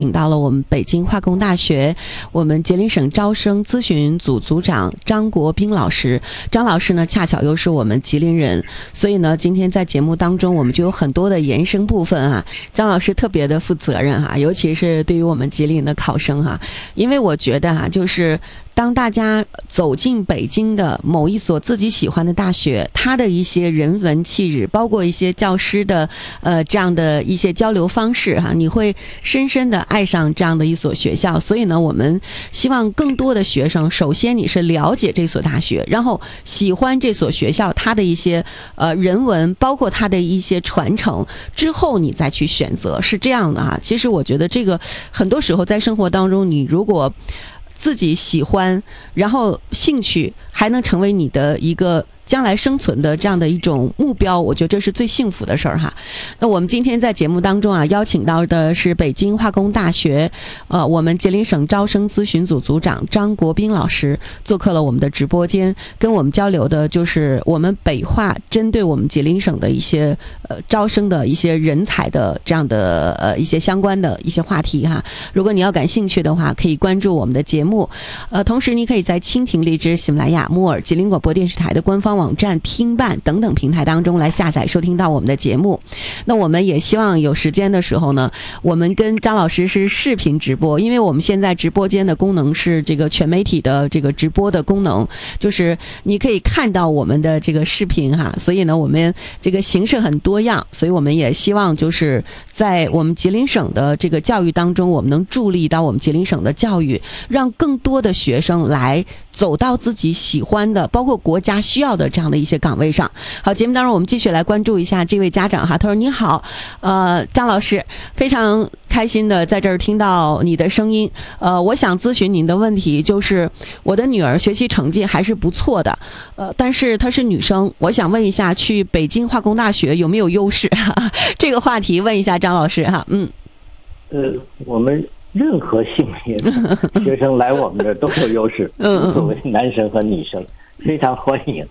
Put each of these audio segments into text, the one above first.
请到了我们北京化工大学我们吉林省招生咨询组组长张国斌老师。张老师呢，恰巧又是我们吉林人，所以呢，今天在节目当中我们就有很多的延伸部分啊。张老师特别的负责任哈，尤其是对于我们吉林的考生哈，因为我觉得哈，就是当大家走进北京的某一所自己喜欢的大学，它的一些人文气质，包括一些教师的这样的一些交流方式哈，你会深深的爱上这样的一所学校。所以呢，我们希望更多的学生，首先你是了解这所大学，然后喜欢这所学校它的一些人文，包括它的一些传承，之后你再去选择，是这样的哈。其实我觉得这个很多时候在生活当中，你如果自己喜欢，然后兴趣还能成为你的一个将来生存的这样的一种目标，我觉得这是最幸福的事儿哈。那我们今天在节目当中啊，邀请到的是北京化工大学我们吉林省招生咨询组组长张国斌老师做客了我们的直播间，跟我们交流的就是我们北化针对我们吉林省的一些招生的一些人才的这样的一些相关的一些话题哈。如果你要感兴趣的话，可以关注我们的节目，同时你可以在蜻蜓、荔枝、喜马拉雅、木耳、吉林广播电视台的官方网站、听办等等平台当中来下载收听到我们的节目。那我们也希望有时间的时候呢，我们跟张老师是视频直播，因为我们现在直播间的功能是这个全媒体的这个直播的功能，就是你可以看到我们的这个视频哈。所以呢，我们这个形式很多样，所以我们也希望就是在我们吉林省的这个教育当中，我们能助力到我们吉林省的教育，让更多的学生来走到自己喜欢的，包括国家需要的这样的一些岗位上。好，节目当中我们继续来关注一下这位家长哈，他说：“你好，张老师，非常开心的在这儿听到你的声音。我想咨询您的问题，就是我的女儿学习成绩还是不错的，但是她是女生，我想问一下，去北京化工大学有没有优势？这个话题问一下张老师哈。 我们任何性别的学生来我们这都有优势，无所谓男生和女生，非常欢迎。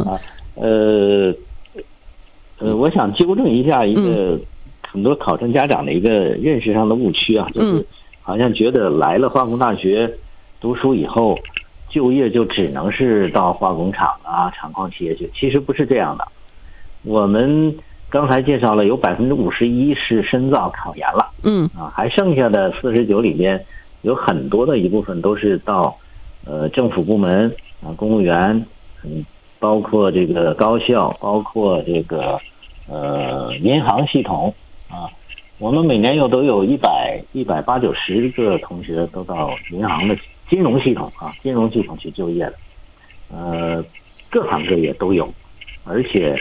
我想纠正一下一个很多考生家长的一个认识上的误区啊，就是好像觉得来了化工大学读书以后，就业就只能是到化工厂啊、厂矿企业去，其实不是这样的。我们刚才介绍了有51%是深造考研了，还剩下的49%里面有很多的一部分都是到政府部门啊、公务员，包括这个高校，包括这个银行系统啊。我们每年都有180-90个同学都到银行的金融系统去就业的，各行各业都有，而且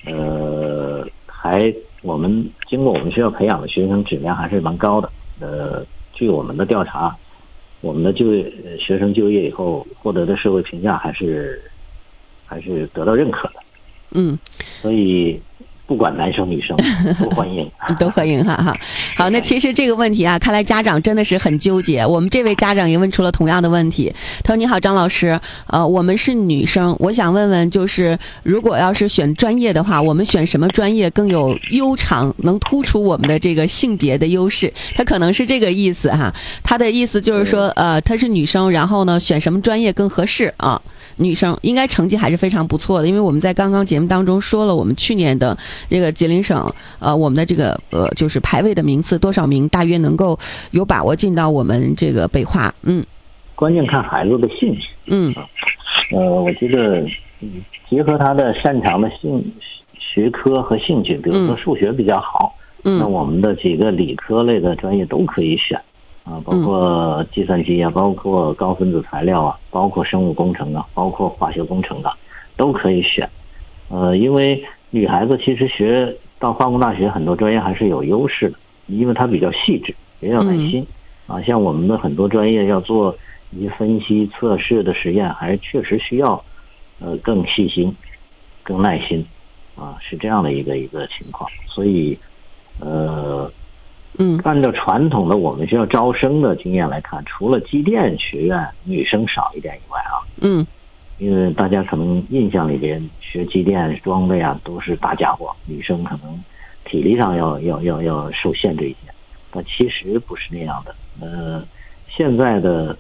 我们经过我们学校培养的学生质量还是蛮高的。据我们的调查，我们的学生就业以后获得的社会评价还是得到认可的。所以不管男生女生都欢迎， 都欢迎哈。好，那其实这个问题啊，看来家长真的是很纠结。我们这位家长也问出了同样的问题，他说：“你好，张老师，我们是女生，我想问问，就是如果要是选专业的话，我们选什么专业更有优长，能突出我们的这个性别的优势？”他可能是这个意思哈。他的意思就是说，她是女生，然后呢，选什么专业更合适啊？女生应该成绩还是非常不错的，因为我们在刚刚节目当中说了，我们去年的这个吉林省我们的这个就是排位的名次多少名，大约能够有把握进到我们这个北化。 关键看孩子的兴趣。我觉得结合他的擅长的学科和兴趣，比如说数学比较好，那我们的几个理科类的专业都可以选啊，包括计算机啊，包括高分子材料啊，包括生物工程啊，包括化学工程啊，都可以选。因为女孩子其实学到化工大学很多专业还是有优势的，因为它比较细致，也有耐心啊。像我们的很多专业要做一些分析测试的实验，还确实需要更细心、更耐心啊，是这样的一个情况。所以按照传统的我们学校招生的经验来看，除了机电学院女生少一点以外啊，因为大家可能印象里边学机电装备啊都是大家伙，女生可能体力上要受限制一些。 其实不是那样的。现在的